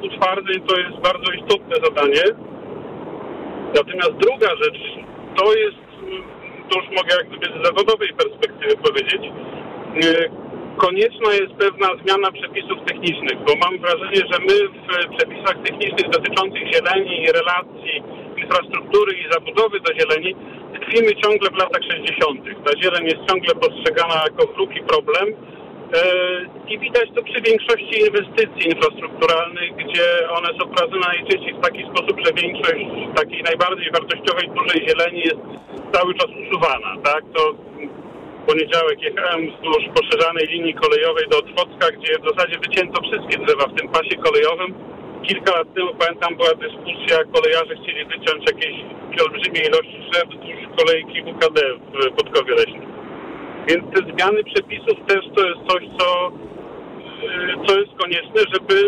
utwardzeń to jest bardzo istotne zadanie. Natomiast druga rzecz, to już mogę jak gdyby z zawodowej perspektywy powiedzieć, konieczna jest pewna zmiana przepisów technicznych, bo mam wrażenie, że my w przepisach technicznych dotyczących zieleni i relacji infrastruktury i zabudowy do zieleni tkwimy ciągle w latach 60. Ta zieleń jest ciągle postrzegana jako wróg i problem i widać to przy większości inwestycji infrastrukturalnych, gdzie one są prowadzone najczęściej w taki sposób, że większość takiej najbardziej wartościowej, dużej zieleni jest cały czas usuwana, tak? To w poniedziałek jechałem wzdłuż poszerzanej linii kolejowej do Otwocka, gdzie w zasadzie wycięto wszystkie drzewa w tym pasie kolejowym. Kilka lat temu, pamiętam, była dyskusja, kolejarze chcieli wyciąć jakieś olbrzymie ilości drzew wzdłuż kolejki WKD w Podkowie Leśnym. Więc te zmiany przepisów też to jest coś, co jest konieczne,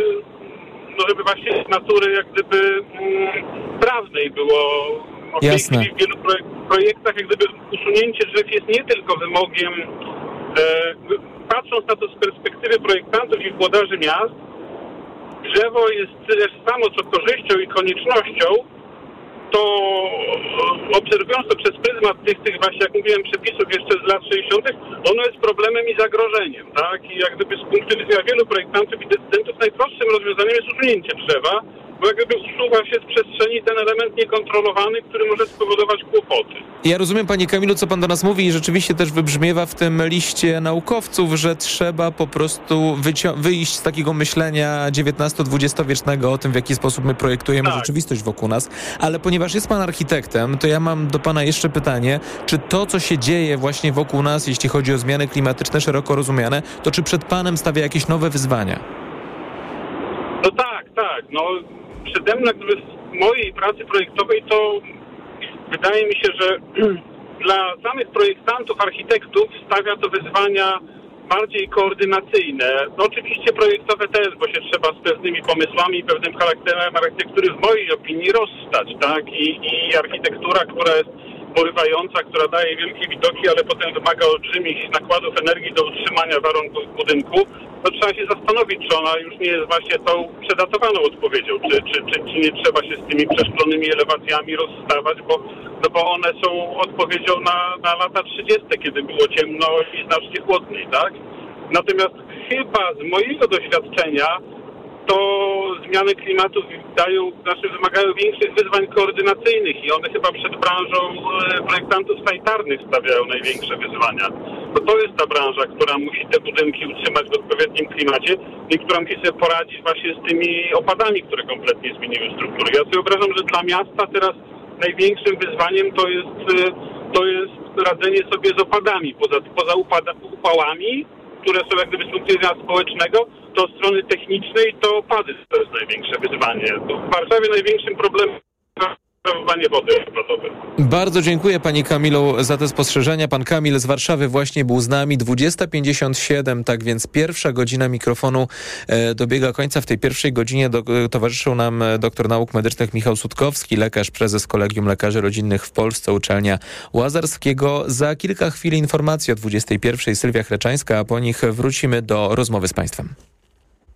żeby właśnie z natury jak gdyby prawnej było. W tej chwili w wielu projektach jak gdyby usunięcie drzew jest nie tylko wymogiem, patrząc na to z perspektywy projektantów i włodarzy miast, drzewo jest też samo co korzyścią i koniecznością, to obserwując to przez pryzmat tych właśnie, jak mówiłem, przepisów jeszcze z lat 60., ono jest problemem i zagrożeniem, tak? I jak gdyby z punktu widzenia wielu projektantów i decydentów najprostszym rozwiązaniem jest usunięcie drzewa, bo jak gdyby usuwa się z przestrzeni ten element niekontrolowany, który może spowodować kłopoty. Ja rozumiem, panie Kamilu, co pan do nas mówi i rzeczywiście też wybrzmiewa w tym liście naukowców, że trzeba po prostu wyjść z takiego myślenia XIX-XX wiecznego o tym, w jaki sposób my projektujemy rzeczywistość wokół nas. Ale ponieważ jest pan architektem, to ja mam do pana jeszcze pytanie, czy to, co się dzieje właśnie wokół nas, jeśli chodzi o zmiany klimatyczne szeroko rozumiane, to czy przed panem stawia jakieś nowe wyzwania? No tak. No, przede mną w mojej pracy projektowej to wydaje mi się, że dla samych projektantów, architektów stawia to wyzwania bardziej koordynacyjne. No, oczywiście projektowe też, bo się trzeba z pewnymi pomysłami i pewnym charakterem architektury w mojej opinii rozstać, tak? I architektura, która jest porywająca, która daje wielkie widoki, ale potem wymaga olbrzymich nakładów energii do utrzymania warunków budynku, to trzeba się zastanowić, czy ona już nie jest właśnie tą przedatowaną odpowiedzią, czy nie trzeba się z tymi przeszklonymi elewacjami rozstawać, bo one są odpowiedzią na lata 30., kiedy było ciemno i znacznie chłodniej, tak? Natomiast chyba z mojego doświadczenia to zmiany klimatu wymagają większych wyzwań koordynacyjnych i one chyba przed branżą projektantów sanitarnych stawiają największe wyzwania. Bo to jest ta branża, która musi te budynki utrzymać w odpowiednim klimacie i która musi sobie poradzić właśnie z tymi opadami, które kompletnie zmieniły strukturę. Ja sobie wyobrażam, że dla miasta teraz największym wyzwaniem to jest radzenie sobie z opadami. Poza upałami, które są jak gdyby z punktu widzenia społecznego, to od strony technicznej to opady to jest największe wyzwanie. W Warszawie największym problemem jest sprawowanie wody opadowej. Bardzo dziękuję panie Kamilu za te spostrzeżenia. Pan Kamil z Warszawy właśnie był z nami. 20:57, tak więc pierwsza godzina mikrofonu dobiega końca. W tej pierwszej godzinie towarzyszył nam doktor nauk medycznych Michał Sutkowski, lekarz, prezes Kolegium Lekarzy Rodzinnych w Polsce, Uczelnia Łazarskiego. Za kilka chwil informacji o 21:00 Sylwia Chreczańska, a po nich wrócimy do rozmowy z państwem.